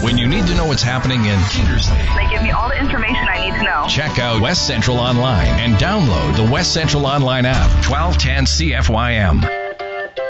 When you need to know what's happening in Kindersley, They give me all the information I need to know. check out West Central Online and download the West Central Online app. 1210 CFYM.